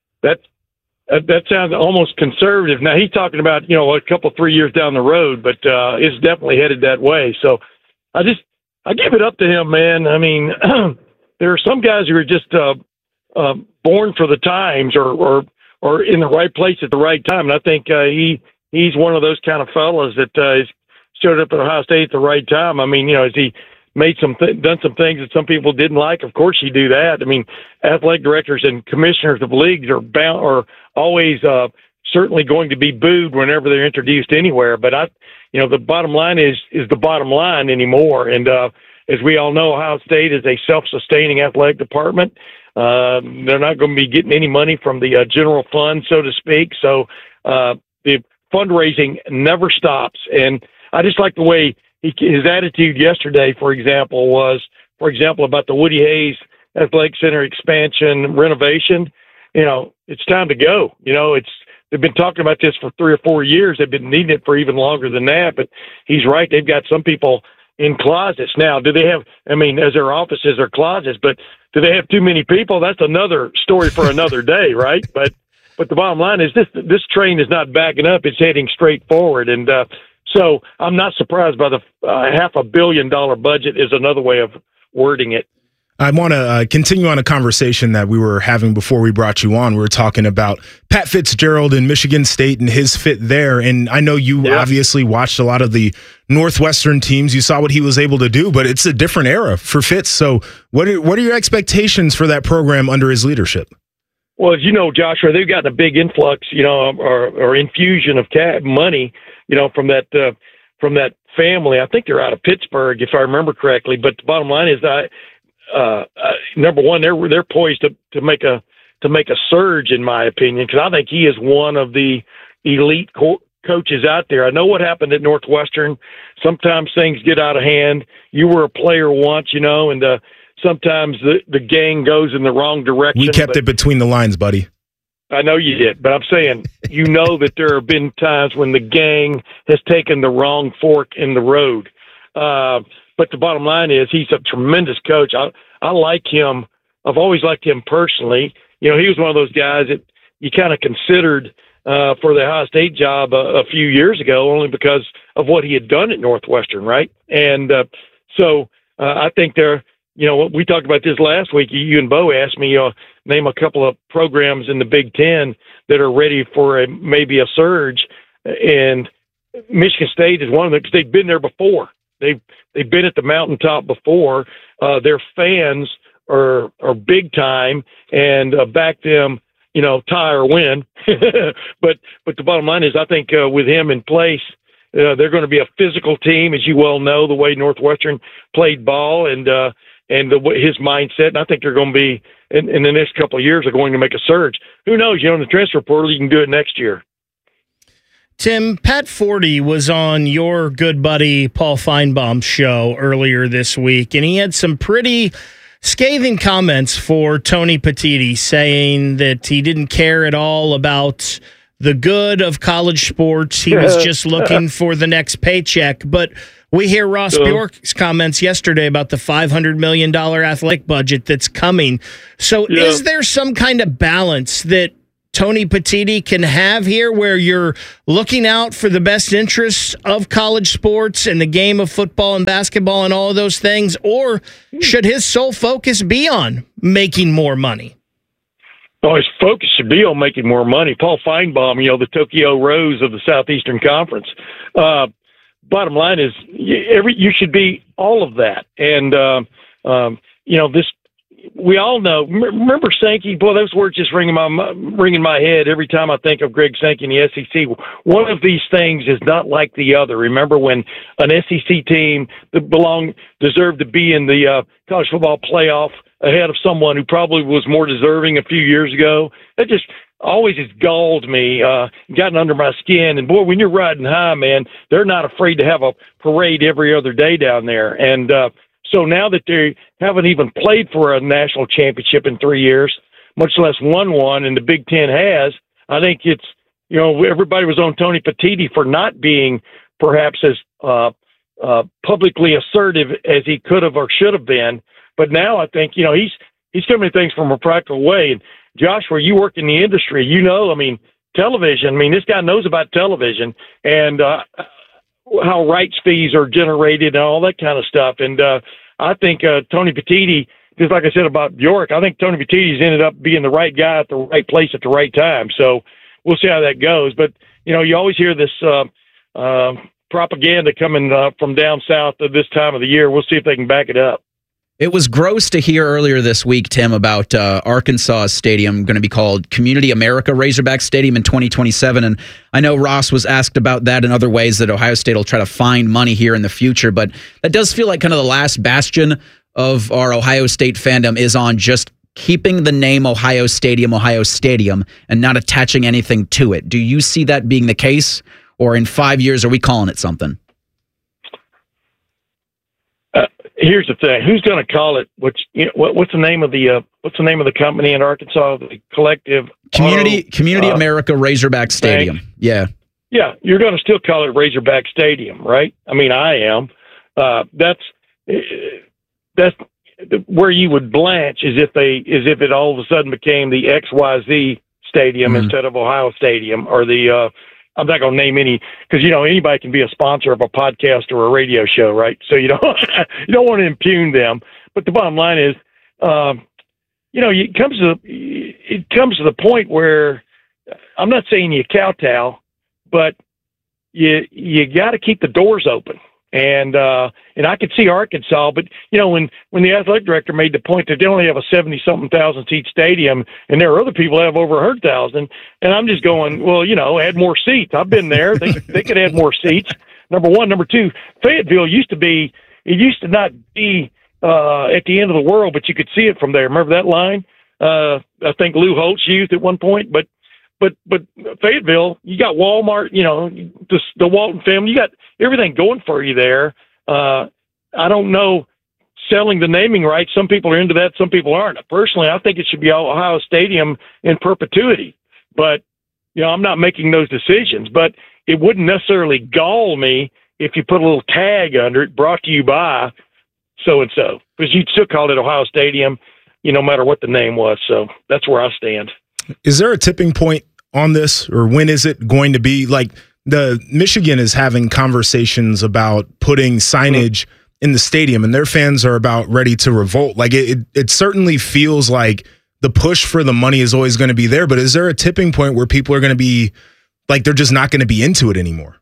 that sounds almost conservative. Now he's talking about a couple 3 years down the road, but it's definitely headed that way. So I give it up to him, man. I mean, there are some guys who are just born for the times or in the right place at the right time, and I think he's one of those kind of fellas that is showed up at Ohio State at the right time. I mean, has he made done some things that some people didn't like? Of course you do that. I mean, athletic directors and commissioners of leagues are always certainly going to be booed whenever they're introduced anywhere. But the bottom line is the bottom line anymore. And as we all know, Ohio State is a self-sustaining athletic department. They're not going to be getting any money from the general fund, so to speak. So the fundraising never stops. And I just like the way his attitude yesterday, for example, was about the Woody Hayes Athletic Center expansion renovation. It's time to go. They've been talking about this for 3 or 4 years. They've been needing it for even longer than that. But he's right. They've got some people in closets now. Do they have? As their offices are closets, but do they have too many people? That's another story for another day, right? But the bottom line is this train is not backing up. It's heading straight forward. And so I'm not surprised by the $500 million budget is another way of wording it. I want to continue on a conversation that we were having before we brought you on. We were talking about Pat Fitzgerald in Michigan State and his fit there. And I know you obviously watched a lot of the Northwestern teams. You saw what he was able to do, but it's a different era for Fitz. So what are your expectations for that program under his leadership? Well, as you know, Joshua, they've gotten a big influx, or infusion of money, from that family. I think they're out of Pittsburgh, if I remember correctly. But the bottom line is number one, they're poised to make a surge, in my opinion, because I think he is one of the elite coaches out there. I know what happened at Northwestern. Sometimes things get out of hand. You were a player once, and sometimes the gang goes in the wrong direction. We kept it between the lines, buddy. I know you did, but I'm saying, that there have been times when the gang has taken the wrong fork in the road. But the bottom line is he's a tremendous coach. I like him. I've always liked him personally. He was one of those guys that you kind of considered for the Ohio State job a few years ago, only because of what he had done at Northwestern, right? And so I think we talked about this last week. You and Bo asked me, name a couple of programs in the Big Ten that are ready for maybe a surge. And Michigan State is one of them because they've been there before. They've been at the mountaintop before. Their fans are big time and back them, tie or win. But the bottom line is, I think with him in place, they're going to be a physical team, as you well know, the way Northwestern played ball and his mindset. And I think they're going to be in the next couple of years are going to make a surge. Who knows? In the transfer portal, you can do it next year. Tim, Pat Forty was on your good buddy Paul Feinbaum's show earlier this week, and he had some pretty scathing comments for Tony Petitti, saying that he didn't care at all about the good of college sports. He was just looking for the next paycheck. But we hear Ross Bjork's comments yesterday about the $500 million athletic budget that's coming. So is there some kind of balance that Tony Petitti can have here where you're looking out for the best interests of college sports and the game of football and basketball and all of those things? Or should his sole focus be on making more money? Oh, his focus should be on making more money. Paul Feinbaum, the Tokyo Rose of the Southeastern Conference. Bottom line is, you should be all of that. And, this, we all know. Remember Sankey? Boy, those words just ring in my head every time I think of Greg Sankey in the SEC. One of these things is not like the other. Remember when an SEC team that deserved to be in the college football playoff ahead of someone who probably was more deserving a few years ago? That just always has galled me, gotten under my skin. And boy, when you're riding high, man, they're not afraid to have a parade every other day down there. And so now that they haven't even played for a national championship in 3 years, much less won one, and the Big Ten has, I think it's, everybody was on Tony Petitti for not being perhaps as publicly assertive as he could have or should have been. But now I think, he's coming at things from a practical way. And Josh, where you work in the industry, television, this guy knows about television and how rights fees are generated and all that kind of stuff. And I think Tony Petitti, just like I said about Bjork, I think Tony Petitti's ended up being the right guy at the right place at the right time. So we'll see how that goes. But, you always hear this propaganda coming from down south at this time of the year. We'll see if they can back it up. It was gross to hear earlier this week, Tim, about Arkansas Stadium going to be called Community America Razorback Stadium in 2027. And I know Ross was asked about that in other ways that Ohio State will try to find money here in the future. But that does feel like kind of the last bastion of our Ohio State fandom is on just keeping the name Ohio Stadium, and not attaching anything to it. Do you see that being the case? Or in 5 years, are we calling it something? Here's the thing: who's going to call it? What's the name of the company in Arkansas? The Collective Community America Razorback Stadium. Bank. Yeah, you're going to still call it Razorback Stadium, right? I am. That's where you would blanch is if it all of a sudden became the XYZ Stadium instead of Ohio Stadium, or the I'm not going to name any, because anybody can be a sponsor of a podcast or a radio show, right? So you don't want to impugn them. But the bottom line is, it comes to the point where I'm not saying you kowtow, but you got to keep the doors open. And I could see Arkansas, but when the athletic director made the point that they only have a 70-something thousand seat stadium, and there are other people that have over 100,000, and I'm just going, well, add more seats. I've been there. They could add more seats. Number one, number two, Fayetteville used to not be at the end of the world, but you could see it from there. Remember that line? I think Lou Holtz used at one point, but Fayetteville, you got Walmart, the Walton family, you got everything going for you there. I don't know, selling the naming rights. Some people are into that, some people aren't. Personally, I think it should be Ohio Stadium in perpetuity. But, I'm not making those decisions. But it wouldn't necessarily gall me if you put a little tag under it, brought to you by so-and-so. Because you'd still call it Ohio Stadium, no matter what the name was. So that's where I stand. Is there a tipping point on this, or when is it going to be? Like, the Michigan is having conversations about putting signage in the stadium, and their fans are about ready to revolt. Like, it certainly feels like the push for the money is always going to be there, but is there a tipping point where people are going to be like, they're just not going to be into it anymore?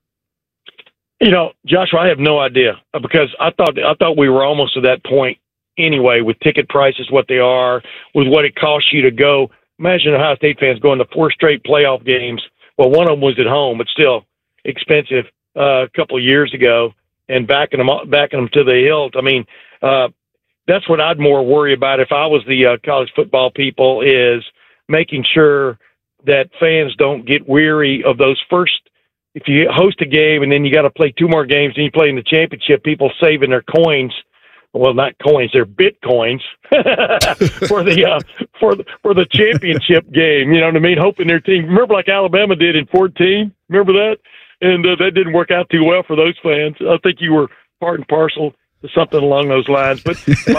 Joshua, I have no idea, because I thought we were almost to that point anyway, with ticket prices what they are, with what it costs you to go. Imagine Ohio State fans going to 4 straight playoff games. Well, one of them was at home, but still expensive a couple of years ago, and backing them to the hilt. That's what I'd more worry about if I was the college football people, is making sure that fans don't get weary of those first. If you host a game and then you got to play 2 more games and you play in the championship, people saving their coins well, not coins, they're Bitcoins for the championship game. You know what I mean? Hoping their team, remember like Alabama did in 2014. Remember that? And that didn't work out too well for those fans. I think you were part and parcel to something along those lines. But my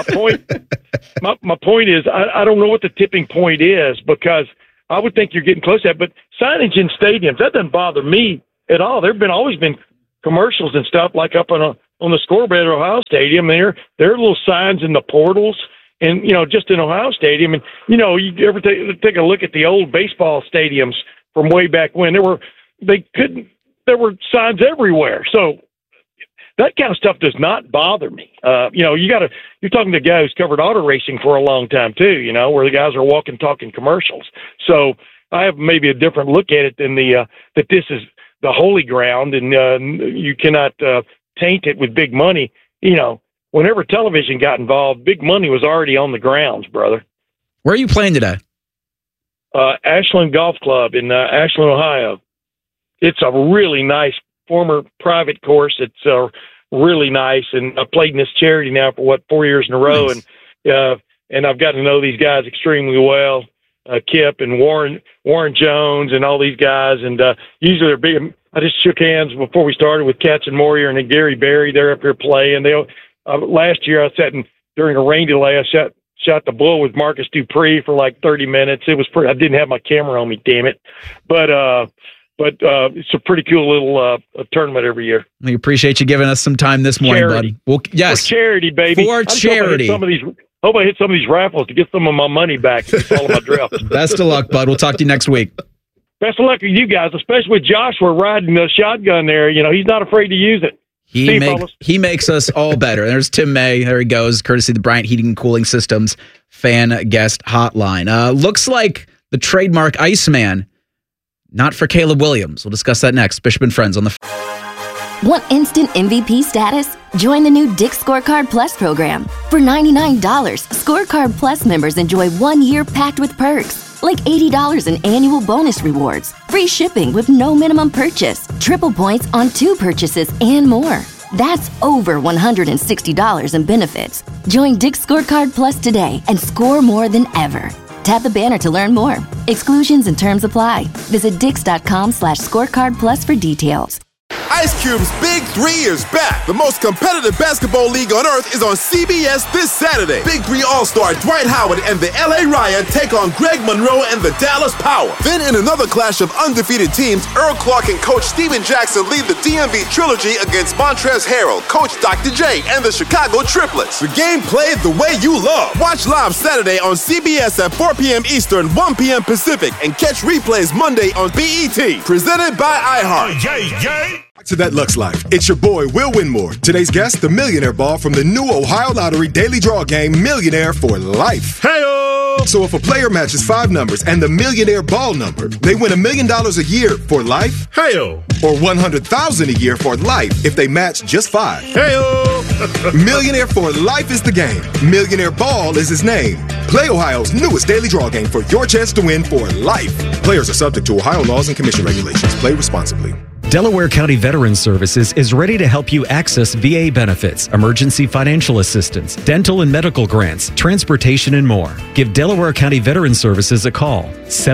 point is, I don't know what the tipping point is, because I would think you're getting close to that. But signage in stadiums, that doesn't bother me at all. There've always been commercials and stuff like up on the scoreboard at Ohio Stadium. There are little signs in the portals, and just in Ohio Stadium. And you ever take a look at the old baseball stadiums from way back when? There were signs everywhere. So that kind of stuff does not bother me. You're talking to a guy who's covered auto racing for a long time too, where the guys are walking, talking commercials. So I have maybe a different look at it than that this is the holy ground, and you cannot taint it with big money. Whenever television got involved, big money was already on the grounds, brother. Where are you playing today? Ashland Golf Club in Ashland, Ohio. It's a really nice former private course. It's really nice, and I've played in this charity now for 4 years in a row, nice. And I've gotten to know these guys extremely well. Kip and Warren Jones and all these guys, and usually they're big. I just shook hands before we started with Katz and Moyer and then Gary Berry. They're up here playing. Last year I sat during a rain delay. I shot the bull with Marcus Dupree for like 30 minutes. It was pretty. I didn't have my camera on me, damn it. But it's a pretty cool little tournament every year. We appreciate you giving us some time this morning, charity. bud. Well, yes, for charity, baby. For charity. Hope I hit some of these raffles to get some of my money back to follow my drafts. Best of luck, bud. We'll talk to you next week. Best of luck with you guys, especially with Joshua riding the shotgun there. He's not afraid to use it. He makes us all better. There's Tim May. There he goes, courtesy of the Bryant Heating and Cooling Systems fan guest hotline. Looks like the trademark Iceman, not for Caleb Williams. We'll discuss that next. Bishop and Friends on the... Want instant MVP status? Join the new Dick's Scorecard Plus program. For $99, Scorecard Plus members enjoy 1 year packed with perks, like $80 in annual bonus rewards, free shipping with no minimum purchase, triple points on 2 purchases, and more. That's over $160 in benefits. Join Dick's Scorecard Plus today and score more than ever. Tap the banner to learn more. Exclusions and terms apply. Visit Dix.com/scorecard plus for details. Ice Cube's Big 3 is back. The most competitive basketball league on earth is on CBS this Saturday. Big 3 All-Star Dwight Howard and the LA Riot take on Greg Monroe and the Dallas Power. Then in another clash of undefeated teams, Earl Clark and Coach Steven Jackson lead the DMV Trilogy against Montrezl Harrell, Coach Dr. J, and the Chicago Triplets. The game played the way you love. Watch live Saturday on CBS at 4 p.m. Eastern, 1 p.m. Pacific, and catch replays Monday on BET. Presented by iHeart. Back to That Lux Life. It's your boy, Will Winmore. Today's guest, the Millionaire Ball from the new Ohio Lottery Daily Draw Game, Millionaire for Life. Hey-o! So if a player matches 5 numbers and the Millionaire Ball number, they win $1 million a year for life. Hey-o! Or $100,000 a year for life if they match just 5. Hey-o! Millionaire for Life is the game. Millionaire Ball is his name. Play Ohio's newest daily draw game for your chance to win for life. Players are subject to Ohio laws and commission regulations. Play responsibly. Delaware County Veterans Services is ready to help you access VA benefits, emergency financial assistance, dental and medical grants, transportation, and more. Give Delaware County Veterans Services a call,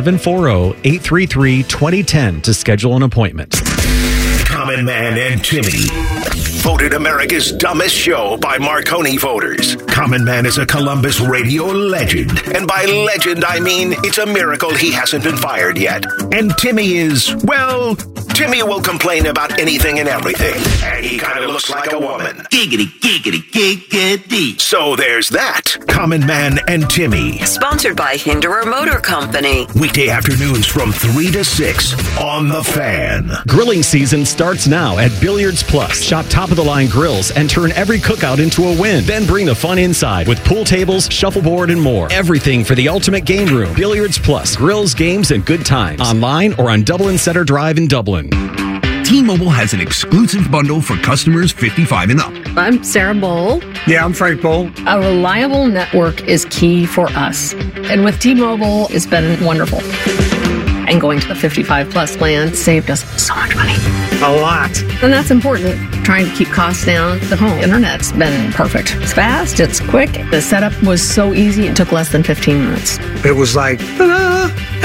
740-833-2010 to schedule an appointment. Common Man and Timmy. Voted America's dumbest show by Marconi voters. Common Man is a Columbus radio legend. And by legend, I mean it's a miracle he hasn't been fired yet. And Timmy is, well, Timmy will complain about anything and everything. And he kind of looks like a woman. Giggity, giggity, giggity. So there's that. Common Man and Timmy. Sponsored by Hinderer Motor Company. Weekday afternoons from 3 to 6 on The Fan. Grilling season starts now at Billiards Plus. Shop top-of-the-line grills and turn every cookout into a win. Then bring the fun inside with pool tables, shuffleboard, and more. Everything for the ultimate game room. Billiards Plus. Grills, games, and good times. Online or on Dublin Center Drive in Dublin. T-Mobile has an exclusive bundle for customers 55 and up. I'm Sarah Bowl. Yeah, I'm Frank Bowl. A reliable network is key for us. And with T-Mobile, it's been wonderful. And going to the 55 Plus plan saved us so much money. a lot. And that's important, trying to keep costs down. The home internet's been perfect. It's fast, it's quick. The setup was so easy, it took less than 15 minutes. It was like, ta-da!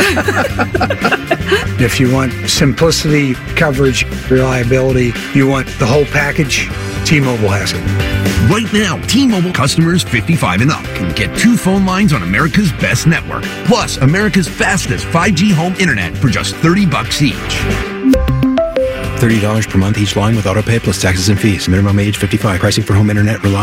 If you want simplicity, coverage, reliability, you want the whole package, T-Mobile has it. Right now, T-Mobile customers 55 and up can get 2 phone lines on America's best network, plus America's fastest 5G home internet for just $30 each. $30 per month each line with autopay plus taxes and fees. Minimum age 55. Pricing for home internet reliable.